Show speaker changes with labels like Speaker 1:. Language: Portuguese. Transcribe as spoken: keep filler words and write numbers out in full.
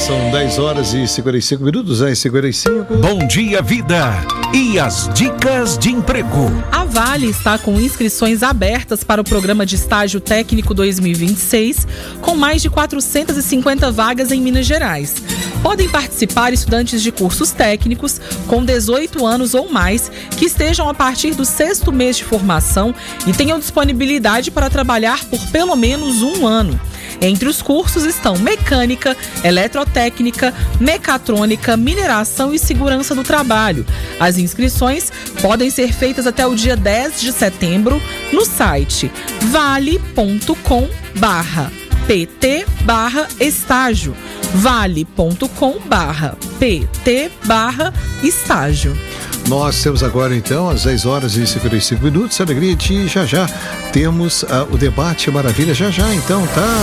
Speaker 1: São dez horas e cinquenta e cinco minutos, dez e cinquenta e cinco.
Speaker 2: Bom dia, vida! E as dicas de emprego.
Speaker 3: A Vale está com inscrições abertas para o programa de estágio técnico dois mil e vinte e seis, com mais de quatrocentas e cinquenta vagas em Minas Gerais. Podem participar estudantes de cursos técnicos com dezoito anos ou mais que estejam a partir do sexto mês de formação e tenham disponibilidade para trabalhar por pelo menos um ano. Entre os cursos estão mecânica, eletrotécnica, mecatrônica, mineração e segurança do trabalho. As inscrições podem ser feitas até o dia dez de setembro no site vale ponto com barra pt barra estágio, vale ponto com barra pt barra estágio.
Speaker 1: Nós temos agora, então, às dez horas e cinquenta e cinco minutos, a alegria de já já temos uh, o debate maravilha, já já, então, tá?